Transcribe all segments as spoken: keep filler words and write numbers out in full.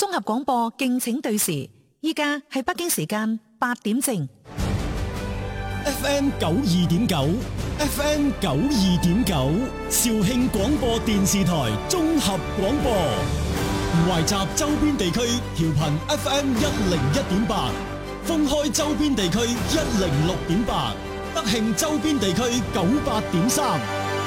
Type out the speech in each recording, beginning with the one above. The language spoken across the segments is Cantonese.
綜合廣播敬請對時，依家係北京時間八點正。 F M 九二點九 ，F M 九二點九，肇慶廣播電視台綜合廣播，懷集周邊地區調頻 F M 一零一點八，封開周邊地區一零六點八，德慶周邊地區九八點三。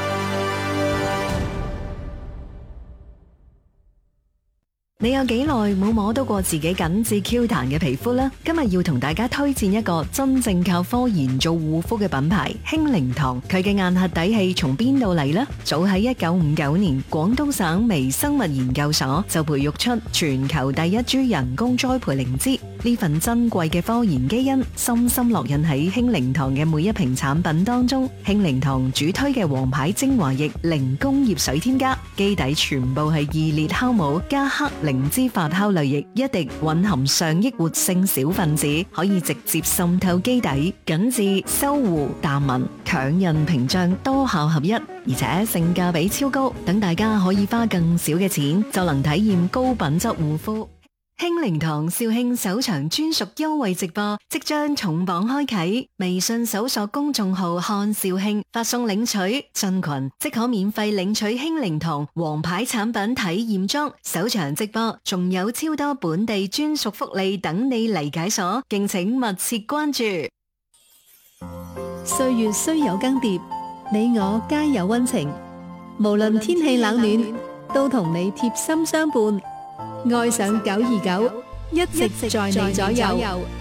你有幾耐冇摸到過自己緊緻 Q 彈嘅皮膚呢？今日要同大家推薦一個真正靠科研做護膚嘅品牌興靈堂。佢嘅硬核底氣從邊度嚟呢？早喺一九五九年，廣東省微生物研究所就培育出全球第一株人工栽培靈芝。呢份珍貴嘅科研基因深深烙印喺興靈堂嘅每一瓶產品當中。興靈堂主推嘅王牌精華液零工業水添加，基底全部係二裂酵母加黑靈芝發酵類液，一滴蘊含上億活性小分子，可以直接滲透基底，緊緻、修護、淡紋、強韌屏障多效合一，而且性價比超高，等大家可以花更少嘅錢就能體驗高品質護膚。興靈堂肇慶首場專屬優惠直播即將重磅開啟，微信搜索公眾號看肇慶，發送領取進群即可免費領取興靈堂王牌產品體驗裝。首場直播仲有超多本地專屬福利等你嚟解鎖，敬請密切關注。 歲月雖有更迭，你我皆有溫情。無論天氣冷暖，都同你貼心相伴。愛上九二九，一直在你左右。